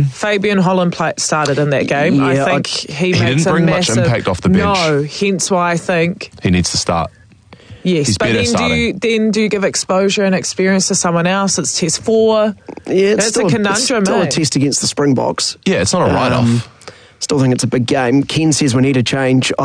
Fabian Holland started in that game. Yeah, I think he didn't makes bring a much massive impact off the bench. No, hence why I think He needs to start. yes. He's But better then starting. do you give exposure and experience to someone else? It's test 4. Yeah, it's That's still a conundrum, It's still a eh? test against the Springboks. Yeah, it's not a write-off. Still think it's a big game. Ken says we need a change.